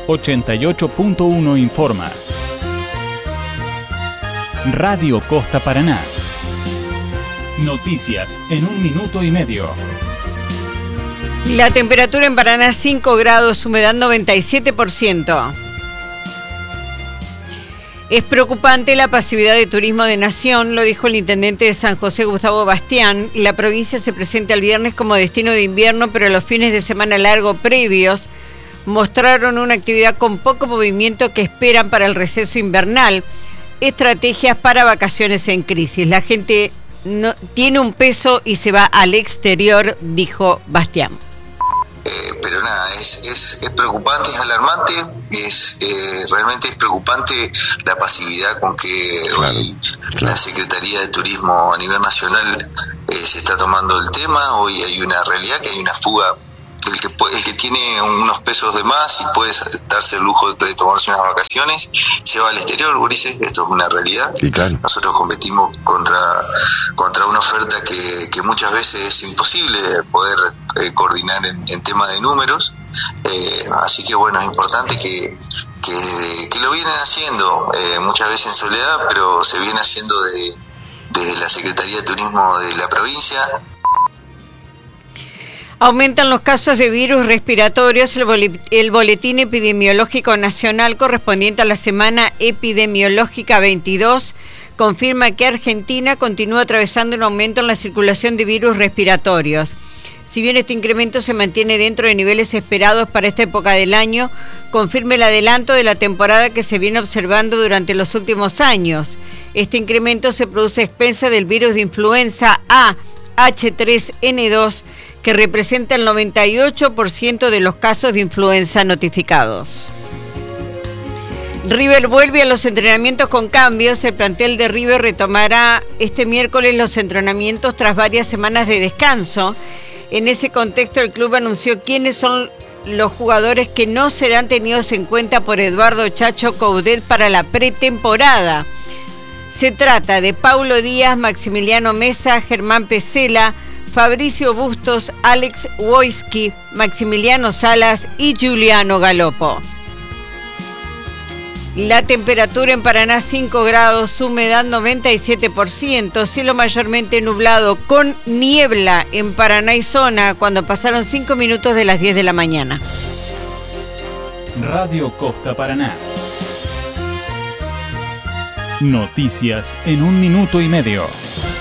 88.1 informa. Radio Costa Paraná. Noticias en 1 minuto y medio. La temperatura en Paraná 5 grados, humedad 97%. Es preocupante la pasividad de Turismo de Nación, lo dijo el intendente de San José, Gustavo Bastián. La provincia se presenta el viernes como destino de invierno, pero los fines de semana largo previos mostraron una actividad con poco movimiento que esperan para el receso invernal. Estrategias para vacaciones en crisis. La gente no tiene un peso y se va al exterior, dijo Bastián. Pero nada, es preocupante, es alarmante, realmente es preocupante la pasividad con que hoy la Secretaría de Turismo a nivel nacional se está tomando el tema. Hoy hay una realidad que hay una fuga. El que tiene unos pesos de más y puede darse el lujo de tomarse unas vacaciones, se va al exterior, gurises. Esto es una realidad. Sí, claro. Nosotros competimos contra una oferta que muchas veces es imposible poder coordinar en tema de números. Así que bueno, es importante que lo vienen haciendo, muchas veces en soledad, pero se viene haciendo desde la Secretaría de Turismo de la provincia. Aumentan los casos de virus respiratorios. El Boletín Epidemiológico Nacional correspondiente a la semana epidemiológica 22 confirma que Argentina continúa atravesando un aumento en la circulación de virus respiratorios. Si bien este incremento se mantiene dentro de niveles esperados para esta época del año, confirma el adelanto de la temporada que se viene observando durante los últimos años. Este incremento se produce a expensas del virus de influenza A, H3N2, que representa el 98% de los casos de influenza notificados. River vuelve a los entrenamientos con cambios. El plantel de River retomará este miércoles los entrenamientos tras varias semanas de descanso. En ese contexto, el club anunció quiénes son los jugadores que no serán tenidos en cuenta por Eduardo Chacho Coudet para la pretemporada. Se trata de Paulo Díaz, Maximiliano Mesa, Germán Pesela, Fabricio Bustos, Alex Wojski, Maximiliano Salas y Giuliano Galopo. La temperatura en Paraná 5 grados, humedad 97%, cielo mayormente nublado con niebla en Paraná y zona cuando pasaron 5 minutos de las 10 de la mañana. Radio Costa Paraná. Noticias en 1 minuto y medio.